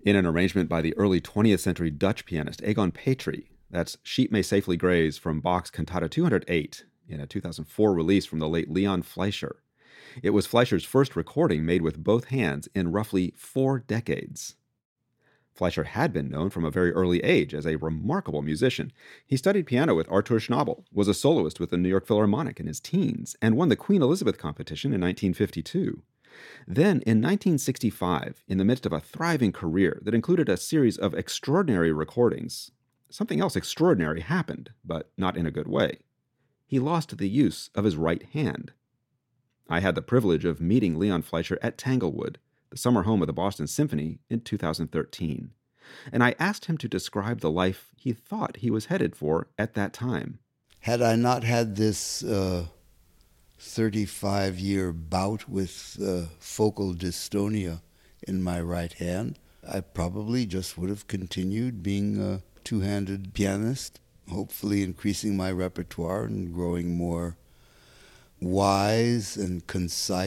In an arrangement by the early 20th century Dutch pianist Egon Petrie, that's Sheep May Safely Graze from Bach's Cantata 208 in a 2004 release from the late Leon Fleischer. It was Fleischer's first recording made with both hands in roughly 4 decades. Fleischer had been known from a very early age as a remarkable musician. He studied piano with Artur Schnabel, was a soloist with the New York Philharmonic in his teens, and won the Queen Elizabeth competition in 1952. Then, in 1965, in the midst of a thriving career that included a series of extraordinary recordings, something else extraordinary happened, but not in a good way. He lost the use of his right hand. I had the privilege of meeting Leon Fleischer at Tanglewood, the summer home of the Boston Symphony, in 2013, and I asked him to describe the life he thought he was headed for at that time. Had I not had this 35-year bout with focal dystonia in my right hand, I probably just would have continued being a two-handed pianist, hopefully increasing my repertoire and growing more wise and concise